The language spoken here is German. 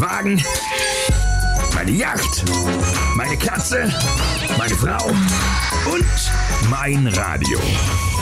Wagen, meine Yacht, meine Katze, meine Frau und mein Radio.